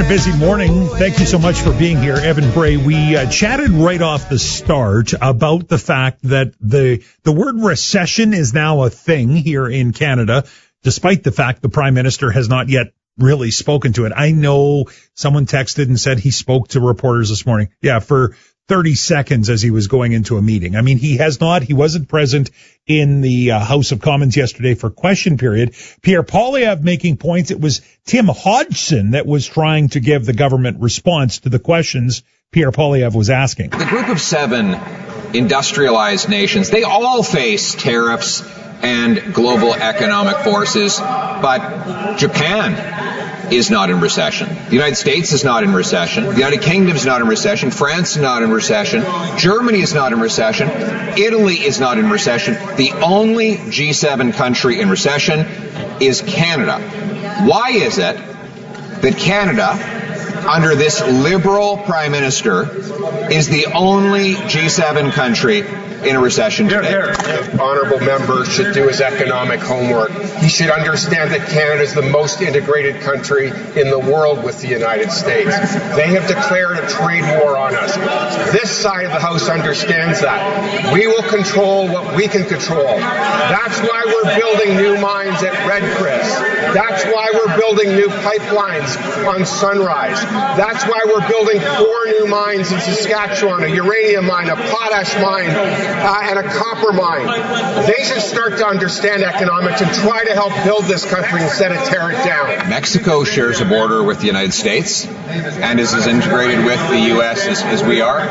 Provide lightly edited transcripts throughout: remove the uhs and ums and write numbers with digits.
a busy morning. Thank you so much for being here, Evan Bray. We chatted right off the start about the fact that the word recession is now a thing here in Canada, despite the fact the Prime Minister has not yet really spoken to it. I know someone texted and said he spoke to reporters this morning. Yeah, for 30 seconds as he was going into a meeting. I mean, he wasn't present in the House of Commons yesterday for question period. Pierre Poilievre making points. It was Tim Hodgson that was trying to give the government response to the questions Pierre Poilievre was asking. The group of 7 industrialized nations, they all face tariffs and global economic forces, but Japan is not in recession. The United States is not in recession. The United Kingdom is not in recession. France is not in recession. Germany is not in recession. Italy is not in recession. The only G7 country in recession is Canada. Why is it that Canada, under this liberal prime minister, is the only G7 country in a recession today? The honourable member should do his economic homework. He should understand that Canada is the most integrated country in the world with the United States. They have declared a trade war on us. This side of the House understands that. We will control what we can control. That's why we're building new mines at Red Chris. That's why we're building new pipelines on Sunrise. That's why we're building 4 new mines in Saskatchewan, a uranium mine, a potash mine, and a copper mine. They should start to understand economics and try to help build this country instead of tear it down. Mexico shares a border with the United States and is as integrated with the U.S. as we are.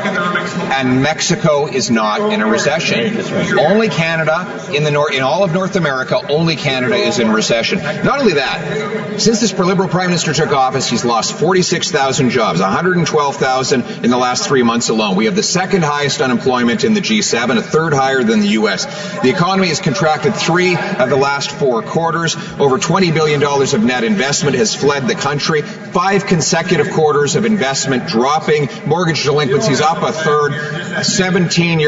And Mexico is not in a recession. Only Canada, in all of North America, only Canada is in recession. Not only that, since this Liberal Prime Minister took office, he's lost 46,000 jobs, 112,000 in the last 3 months alone. We have the second highest unemployment in the G7, a third higher than the U.S. The economy has contracted 3 of the last 4 quarters. Over $20 billion of net investment has fled the country. 5 consecutive quarters of investment dropping. Mortgage delinquencies up a third. 17